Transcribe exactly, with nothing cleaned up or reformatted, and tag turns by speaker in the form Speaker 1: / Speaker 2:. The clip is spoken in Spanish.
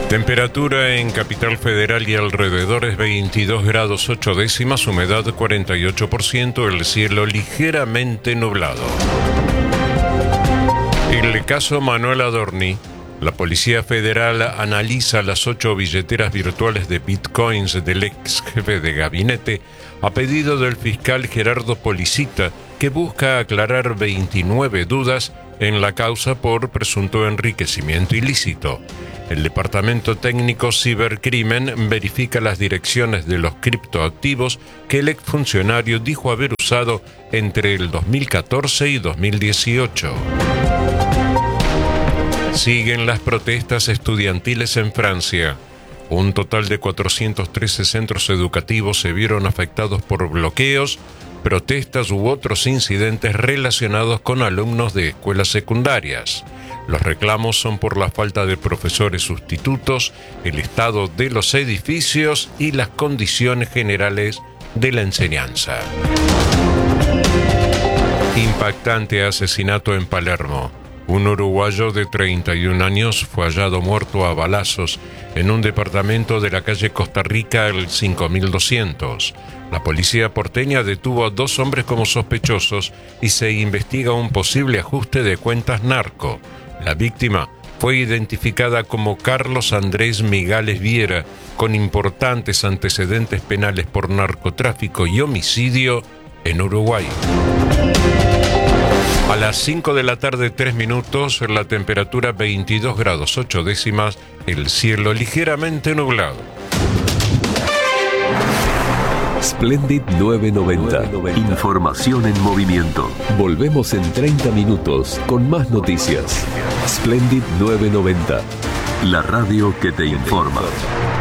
Speaker 1: Temperatura en Capital Federal y alrededores veintidós grados ocho décimas, humedad cuarenta y ocho por ciento, el cielo ligeramente nublado. El caso Manuel Adorni. La Policía Federal analiza las ocho billeteras virtuales de bitcoins del ex jefe de gabinete a pedido del fiscal Gerardo Policita, que busca aclarar veintinueve dudas en la causa por presunto enriquecimiento ilícito. El Departamento Técnico Cibercrimen verifica las direcciones de los criptoactivos que el exfuncionario dijo haber usado entre el dos mil catorce y dos mil dieciocho. Siguen las protestas estudiantiles en Francia. Un total de cuatrocientos trece centros educativos se vieron afectados por bloqueos, protestas u otros incidentes relacionados con alumnos de escuelas secundarias. Los reclamos son por la falta de profesores sustitutos, el estado de los edificios y las condiciones generales de la enseñanza. Impactante asesinato en Palermo. Un uruguayo de treinta y un años fue hallado muerto a balazos en un departamento de la calle Costa Rica al cinco mil doscientos. La policía porteña detuvo a dos hombres como sospechosos y se investiga un posible ajuste de cuentas narco. La víctima fue identificada como Carlos Andrés Migales Viera, con importantes antecedentes penales por narcotráfico y homicidio en Uruguay. A las cinco de la tarde, tres minutos, la temperatura veintidós grados ocho décimas, el cielo ligeramente nublado.
Speaker 2: Splendid novecientos noventa. Información en movimiento. Volvemos en treinta minutos con más noticias. Splendid novecientos noventa. La radio que te informa.